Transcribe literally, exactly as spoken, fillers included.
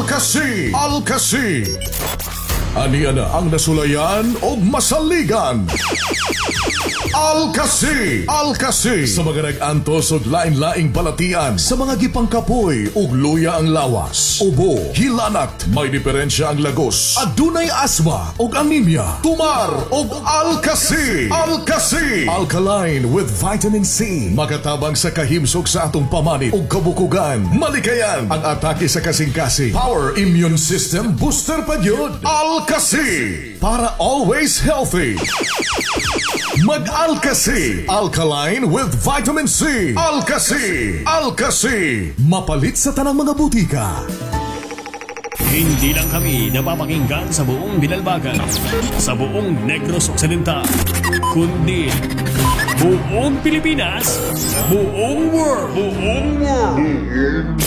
Alkasi, Alkasi. Aniya na ang nasulayan o masaligan. Alkasi, Alkasi. Sa mga nag-antos o lain-laing balatian, sa mga gipangkapoy ug luya ang lawas, ubo, hilanat, may diferensya ang lagos, adunay asma ug anemia, tumar ug Alkasi. Alkasi, alkaline with vitamin C. Makatabang sa kahimsog sa atong pamanit ug kabukugan. Malikayan ang atake sa kasing-kasing. Power immune system booster pa yun. Alkasi, para always healthy. Mag-Alkasi, alkaline with vitamin C. Alkasi, Alkasi. Mapalit sa tanang mga butika. Hindi lang kami napapakinggan sa buong Binalbagan, sa buong Negros Occidental, kundi buong Pilipinas, buong world, buong world.